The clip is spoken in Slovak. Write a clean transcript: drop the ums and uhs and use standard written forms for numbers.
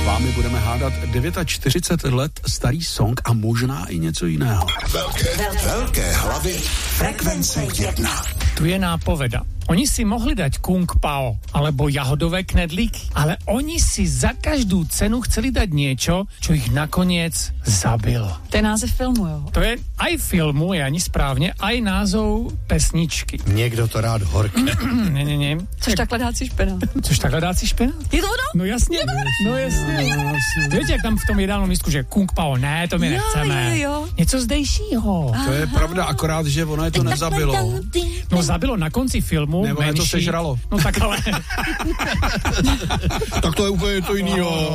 vámi budeme hádat 49 let starý song a možná i něco jiného. Velké hlavy frekvence 1. Tu je nápoveda. Oni si mohli dať Kung Pao alebo jahodové knedlíky, ale oni si za každú cenu chceli dať niečo, čo ich nakoniec zabilo. To je název filmu, jo? To je aj filmu, je ani správne, aj názov pesničky. Někdo to rád horkne. Nie. Což takhle dát si špenát. Což takhle dát si špenát? Je to ono? No jasne. No jasne. Viete, jak tam v tom jedálnom lístku, že Kung Pao, ne, to my nechceme. Jo. Něco zdejšího. To je pravda, akorát, že ono je to nezabilo. No zabilo na konci filmu. Nebo je to sežralo. No tak ale. Tak to je úplně to jinýho.